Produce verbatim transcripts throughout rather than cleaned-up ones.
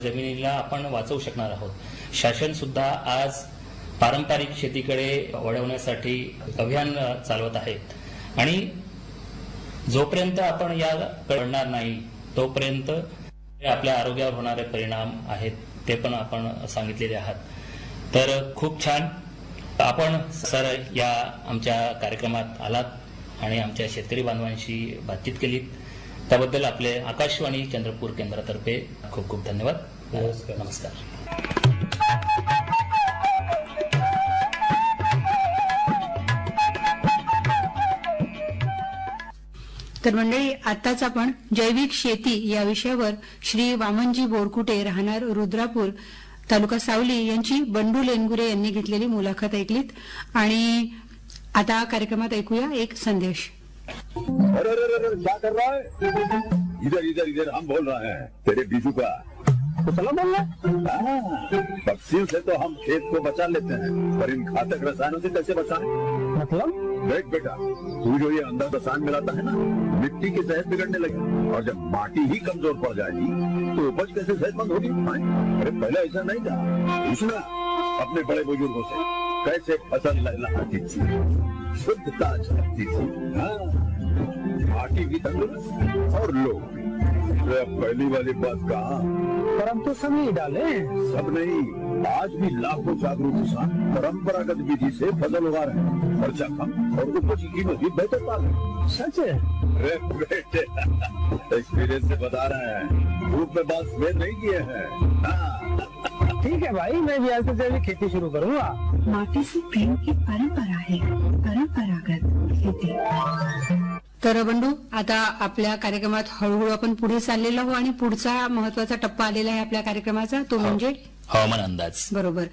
जमिनीला आपण वाचवू शकणार आहोत. शासन सुद्धा आज पारंपरिक शेतीकडे वळवण्यासाठी अभियान चालवत आहे आणि जोपर्यंत आपण या कळणार नाही तोपर्यंत आपल्या आरोग्यावर होणारे परिणाम आहेत ते पण आपण सांगितलेले आहात. तर खूप छान आपण सर या आमच्या कार्यक्रमात आलात आणि आमच्या शेतकरी बांधवांशी बातचीत केलीत. त्याबद्दल आपले आकाशवाणी चंद्रपूर केंद्रातर्फे खूप खूप धन्यवाद. नमस्कार. नमस्कार. तर मंडळी, आताच आपण जैविक शेती या विषयावर श्री वामनजी बोरकुटे, राहणार रुद्रापूर, तालुका सावली यांची बंडू लेनगुरे यांनी घेतलेली मुलाखत ऐकलीत आणि आता कार्यक्रमात ऐकूया एक संदेश. अरे अरे अरे क्या कर रहा है? इधर इधर इधर हम बोल रहे हैं तेरे बीजू का. तो चलो बोल रहे पक्षियों से तो हम खेत को बचा लेते हैं, पर इन घातक रसायनों से कैसे बचाएं? मतलब देख बेटा, तू जो ये अंदर रसायन मिलाता है ना, मिट्टी की सेहत बिगड़ने लगी और जब माटी ही कमजोर पड़ जाएगी तो उपज कैसे सेहतमंद होगी? अरे पहले ऐसा नहीं था. पूछना अपने बड़े बुजुर्गों से कैसे फसल लहलहाती थी, शुद्धता झलकती थी. माटी भी तंदुरुस्त और लोग भी. पहली वाली बात कहा, पर हम तो सब ही डाले. सब नहीं, आज भी लाखों जागरूक किसान परंपरागत विधि से फसल उगा रहे हैं. खर्चा कम और उपज की कीमत भी बेहतर पा रहे. सच है? अरे बेटे, एक्सपीरियंस से बता रहे हैं, धूप में बात स्मेर नहीं किए हैं. ठीक है भाई, मैं भी आज से जैविक खेती शुरू करूंगा. माटी से प्रेम की परंपरा है परंपरागत खेती. तर बंडू, आता आपल्या कार्यक्रमात हळूहळू आपण पुढे चाललेलो आहोत आणि पुढचा महत्वाचा टप्पा आलेला आहे आपल्या कार्यक्रमाचा, तो म्हणजे हवामान अंदाज. बरोबर.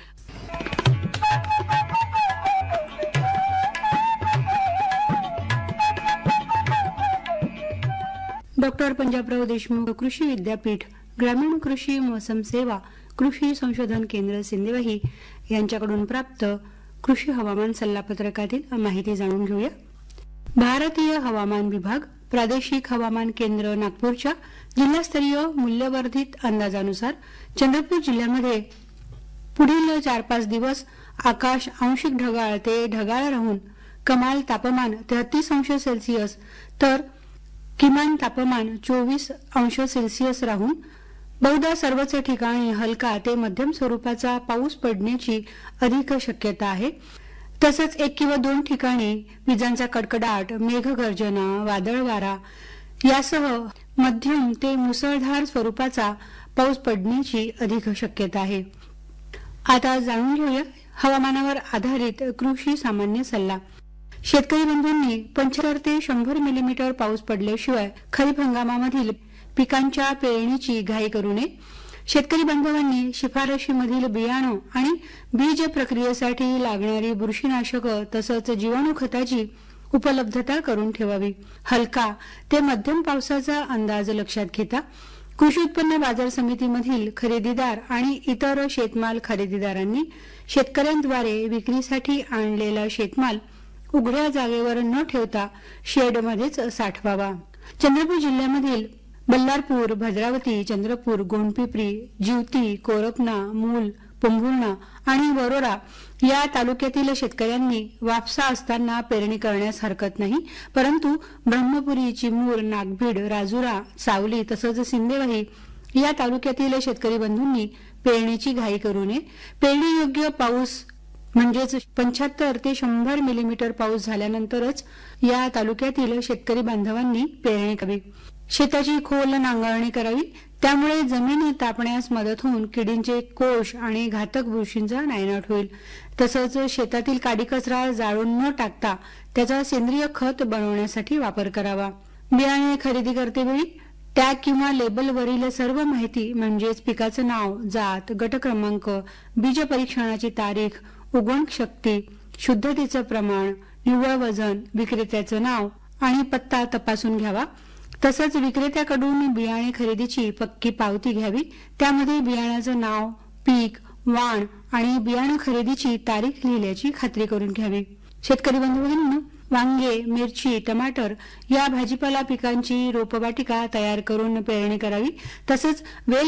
डॉक्टर पंजाबराव देशमुख कृषी विद्यापीठ, ग्रामीण कृषी मौसम सेवा, कृषी संशोधन केंद्र सिंदेवाही यांच्याकडून प्राप्त कृषी हवामान सल्लापत्रकातील माहिती जाणून घेऊया. भारतीय हवामान विभाग, प्रादेशिक हवामान केंद्र नागपूरच्या जिल्हास्तरीय मूल्यवर्धित अंदाजानुसार चंद्रपूर जिल्ह्यामध्ये पुढील चार पाच दिवस आकाश आंशिक ढगाळ ते ढगाळ राहून कमाल तापमान तेहतीस अंश सेल्सिअस तर किमान तापमान चोवीस अंश सेल्सिअस राहून बहुधा सर्वच ठिकाणी हलका ते मध्यम स्वरूपाचा पाऊस पडण्याची अधिक शक्यता आहे. तसंच एक किंवा दोन ठिकाणी विजांचा कडकडाट, मेघगर्जना, वादळ वारा यासह मध्यम ते मुसळधार स्वरूपाचा पाऊस पडण्याची अधिक शक्यता आहे. आता जाणून घेऊया हवामानावर आधारित कृषी सामान्य सल्ला. शेतकरी बंधूंनी पंच्याहत्तर ते शंभर मिलीमीटर पाऊस पडल्याशिवाय खरीप हंगामामधील पिकांच्या पेरणीची घाई करू नये. शेतकरी बांधवांनी शिफारशीमधील बियाणं आणि बीज प्रक्रियेसाठी लागणारी बुरशीनाशक तसंच जीवाणू खताची उपलब्धता करून ठेवावी. हलका ते मध्यम पावसाचा अंदाज लक्षात घेता कृषी उत्पन्न बाजार समितीमधील खरेदीदार आणि इतर शेतमाल खरेदीदारांनी शेतकऱ्यांद्वारे विक्रीसाठी आणलेला शेतमाल उघड्या जागेवर न ठेवता शेडमध्येच साठवावा. चंद्रपूर जिल्ह्यामधील बल्लारपूर, भद्रावती, चंद्रपूर, गोंडपिपरी, जिवती, कोरपना, मूल, पोंभुर्णा आणि वरोरा या तालुक्यातील शेतकऱ्यांनी वापसा असताना पेरणी करण्यास हरकत नाही, परंतु ब्रह्मपुरी, चिमूर, नागभीड, राजुरा, सावली तसंच सिंदेवाही या तालुक्यातील शेतकरी बंधूंनी पेरणीची घाई करू नये. पेरणीयोग्य पाऊस म्हणजेच पंच्याहत्तर ते शंभर मिलीमीटर पाऊस झाल्यानंतरच या तालुक्यातील शेतकरी बांधवांनी पेरणी करावी. शेताची खोल नांगरणी करावी, त्यामुळे जमीन तापण्यास मदत होऊन किडींचे कोश आणि घातक बुरशींचा नायनाट होईल. तसंच शेतातील काडी कचरा जाळून न टाकता त्याचा सेंद्रिय खत बनवण्यासाठी वापर करावा. बियाणे खरेदी करतेवेळी टॅग किंवा लेबलवरील सर्व माहिती म्हणजेच पिकाचं नाव, जात, गट क्रमांक, बीज परीक्षणाची तारीख, उगवण शक्ती, शुद्धतेचं प्रमाण, निव्वळ वजन, विक्रेत्याचं नाव आणि पत्ता तपासून घ्यावा. तसंच विक्रेत्याकडून बियाणे खरेदीची पक्की पावती घ्यावी. त्यामध्ये बियाण्याचं नाव, पीक, वाण आणि बियाणे खरेदीची तारीख लिहिल्याची खात्री करून घ्यावी. शेतकरी बंधूंनो, वांगे, मिरची, टमाटर या भाजीपाला पिकांची रोपवाटिका तयार करून पेरणी करावी. तसंच वेल